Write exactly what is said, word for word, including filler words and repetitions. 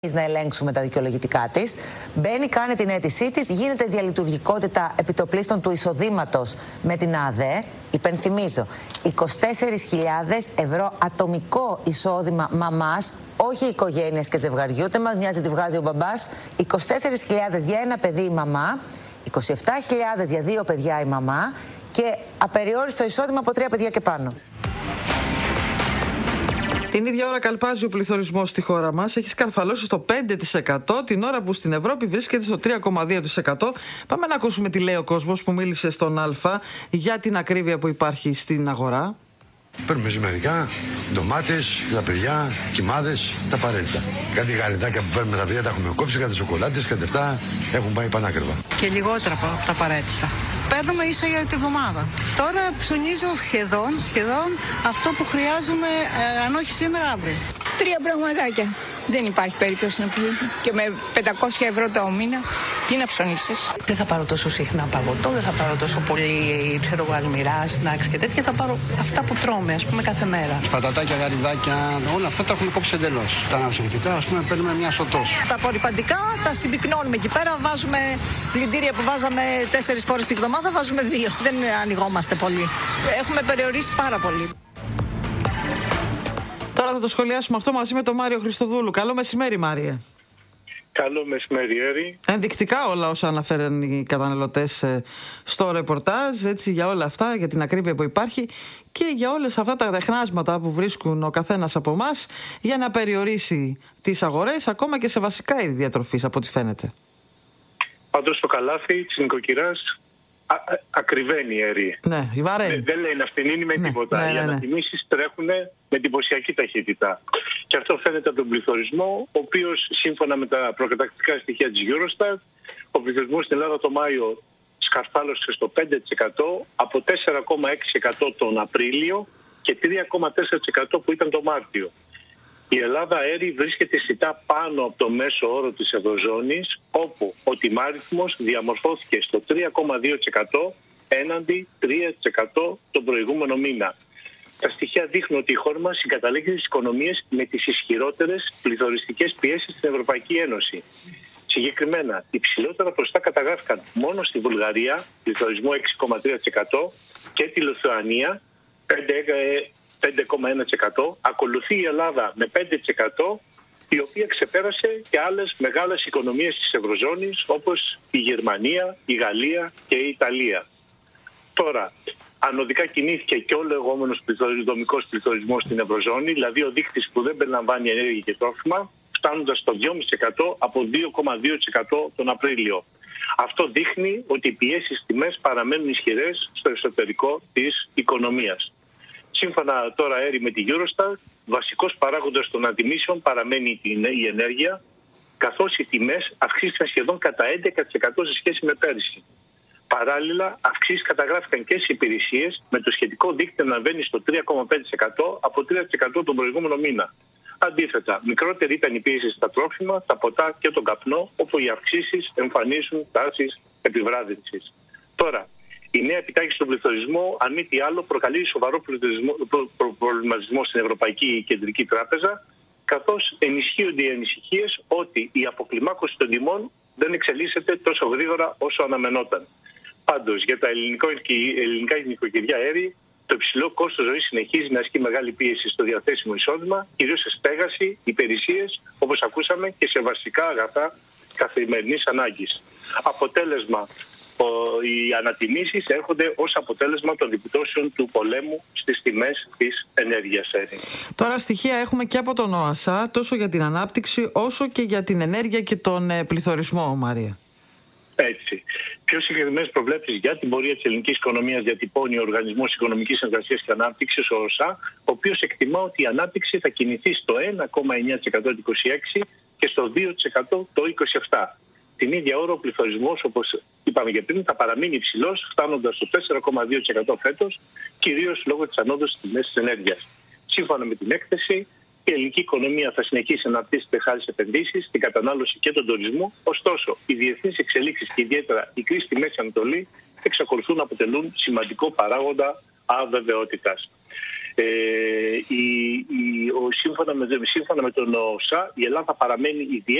να ελέγξουμε τα δικαιολογητικά της. Μπαίνει, κάνει την αίτησή της, γίνεται διαλειτουργικότητα επιτοπλίστων του εισοδήματος με την ΑΔΕ. Υπενθυμίζω, είκοσι τέσσερις χιλιάδες ευρώ ατομικό εισόδημα μαμάς, όχι οικογένειας και ζευγαριού, δεν μας νοιάζει τι βγάζει ο μπαμπάς. είκοσι τέσσερις χιλιάδες για ένα παιδί η μαμά, είκοσι επτά χιλιάδες για δύο παιδιά η μαμά και απεριόριστο εισόδημα από τρία παιδιά και πάνω. Την ίδια ώρα καλπάζει ο πληθωρισμός στη χώρα μας. Έχει σκαρφαλώσει στο πέντε τοις εκατό την ώρα που στην Ευρώπη βρίσκεται στο τρία κόμμα δύο τοις εκατό. Πάμε να ακούσουμε τι λέει ο κόσμος που μίλησε στον Α για την ακρίβεια που υπάρχει στην αγορά. Παίρνουμε ζυμερικά, ντομάτες, τα παιδιά, κιμάδες, τα απαραίτητα. Κάτι γαριδάκια που παίρνουμε τα παιδιά τα έχουμε κόψει, κάτι σοκολάτες, κάτι αυτά έχουν πάει πανάκριβα. Και λιγότερα από τα απαραίτητα. Παίρνουμε ίσα για τη βδομάδα. Τώρα ψωνίζω σχεδόν, σχεδόν αυτό που χρειάζομαι, ε, αν όχι σήμερα, αύριο. Τρία πραγματάκια. Δεν υπάρχει περίπτωση να πουλήσω. Και με πεντακόσια ευρώ το μήνα, τι να ψωνίσεις. Δεν θα πάρω τόσο συχνά παγωτό, δεν θα πάρω τόσο πολύ, ξέρω εγώ, αλμυρά, σνακς και τέτοια. Θα πάρω αυτά που τρώμε, ας πούμε, κάθε μέρα. Πατατάκια, γαριδάκια, όλα αυτά τα έχουμε κόψει εντελώς. Τα αναψυχητικά, ας πούμε, παίρνουμε μια σωτός. Τα απορριπαντικά τα συμπυκνώνουμε εκεί πέρα. Βάζουμε πλυντήρια που βάζαμε τέσσερις φορές τη βδομάδα, βάζουμε δύο. Δεν ανοιγόμαστε πολύ. Έχουμε περιορίσει πάρα πολύ. Τώρα θα το σχολιάσουμε αυτό μαζί με τον Μάριο Χριστοδούλου. Καλό μεσημέρι, Μάριε. Καλό μεσημέρι, Έρη. Ενδεικτικά όλα όσα αναφέρουν οι καταναλωτές στο ρεπορτάζ, έτσι, για όλα αυτά, για την ακρίβεια που υπάρχει και για όλες αυτά τα τεχνάσματα που βρίσκουν ο καθένας από εμάς για να περιορίσει τις αγορές, ακόμα και σε βασικά είδη διατροφής, από ό,τι φαίνεται. Πάντως το καλάθι της νοικοκυράς α, α, ακριβένει, Έρη. Ναι, η βαραίνει. Δεν, δεν λέει να φτηνίνει με ναι, τίποτα. ναι, ναι, ναι. Οι ανατιμήσεις τρέχουν με εντυπωσιακή ταχύτητα. Και αυτό φαίνεται από τον πληθωρισμό, ο οποίος σύμφωνα με τα προκατακτικά στοιχεία της Eurostat, ο πληθωρισμός στην Ελλάδα το Μάιο σκαρφάλωσε στο πέντε τοις εκατό από τέσσερα κόμμα έξι τοις εκατό τον Απρίλιο και τρία κόμμα τέσσερα τοις εκατό που ήταν το Μάρτιο. Η Ελλάδα, Έρη, βρίσκεται αισθητά πάνω από το μέσο όρο της Ευρωζώνης, όπου ο τιμάριθμος διαμορφώθηκε στο τρία κόμμα δύο τοις εκατό έναντι τρία τοις εκατό τον προηγούμενο μήνα. Τα στοιχεία δείχνουν ότι η χώρα μας συγκαταλέγει τις οικονομίες με τις ισχυρότερες πληθωριστικές πιέσεις στην Ευρωπαϊκή Ένωση. Συγκεκριμένα, υψηλότερα ποσοστά καταγράφηκαν μόνο στη Βουλγαρία, πληθωρισμό έξι κόμμα τρία τοις εκατό, και τη Λιθουανία, πέντε κόμμα ένα τοις εκατό. Ακολουθεί η Ελλάδα με πέντε τοις εκατό, η οποία ξεπέρασε και άλλες μεγάλες οικονομίες της Ευρωζώνης, όπως η Γερμανία, η Γαλλία και η Ιταλία. Τώρα, ανωδικά κινήθηκε και ο λεγόμενος δομικός πληθωρισμός στην Ευρωζώνη, δηλαδή ο δείκτης που δεν περιλαμβάνει ενέργεια και τρόφιμα, φτάνοντας στο δύο κόμμα πέντε τοις εκατό από δύο κόμμα δύο τοις εκατό τον Απρίλιο. Αυτό δείχνει ότι οι πιέσεις στις τιμές παραμένουν ισχυρές στο εσωτερικό της οικονομίας. Σύμφωνα τώρα, Έρη, με τη Eurostat, βασικός παράγοντας των αντιμήσεων παραμένει η ενέργεια, καθώς οι τιμές αυξήθηκαν σχεδόν κατά έντεκα τοις εκατό σε σχέση με πέρυσι. Παράλληλα, αυξήσεις καταγράφηκαν και στις υπηρεσίες, με το σχετικό δείκτη να βαίνει στο τρία κόμμα πέντε τοις εκατό από τρία τοις εκατό τον προηγούμενο μήνα. Αντίθετα, μικρότερη ήταν η πίεση στα τρόφιμα, τα ποτά και τον καπνό, όπου οι αυξήσεις εμφανίζουν τάσεις επιβράδυνσης. Τώρα, η νέα επιτάχυνση στον πληθωρισμό, αν μη τι άλλο, προκαλεί σοβαρό προβληματισμό στην Ευρωπαϊκή Κεντρική Τράπεζα, καθώς ενισχύονται οι ανησυχίες ότι η αποκλιμάκωση των τιμών δεν εξελίσσεται τόσο γρήγορα όσο αναμενόταν. Πάντως, για τα ελληνικά νοικοκυριά, Έρη, το υψηλό κόστος ζωής συνεχίζει να ασκεί μεγάλη πίεση στο διαθέσιμο εισόδημα, κυρίως σε στέγαση, υπηρεσίες, όπως ακούσαμε, και σε βασικά αγαθά καθημερινής ανάγκης. Αποτέλεσμα, οι ανατιμήσεις έρχονται ως αποτέλεσμα των επιπτώσεων του πολέμου στις τιμές της ενέργειας. Τώρα στοιχεία έχουμε και από τον ΟΑΣΑ, τόσο για την ανάπτυξη όσο και για την ενέργεια και τον πληθωρισμό, Μαρία. Έτσι. Πιο συγκεκριμένες προβλέψεις για την πορεία της ελληνικής οικονομίας διατυπώνει ο Οργανισμός Οικονομικής Συνεργασίας και Ανάπτυξης, ο ΟΣΑ, ο οποίος εκτιμά ότι η ανάπτυξη θα κινηθεί στο ένα κόμμα εννέα τοις εκατό το είκοσι έξι και στο δύο τοις εκατό το είκοσι επτά. Την ίδια ώρα ο πληθωρισμός, όπως είπαμε και πριν, θα παραμείνει υψηλός, φτάνοντας στο τέσσερα κόμμα δύο τοις εκατό φέτος, κυρίως λόγω της ανόδου στις τιμές της ενέργειας. Σύμφωνα με την έκθεση, η ελληνική οικονομία θα συνεχίσει να αναπτύσσεται χάρη σε επενδύσεις, την κατανάλωση και τον τουρισμό. Ωστόσο, οι διεθνείς εξελίξεις και ιδιαίτερα η κρίση στη Μέση Ανατολή εξακολουθούν να αποτελούν σημαντικό παράγοντα αβεβαιότητας. Ε, η, η, ο, σύμφωνα, με, σύμφωνα με τον ΟΣΑ, η Ελλάδα παραμένει ιδιαίτερα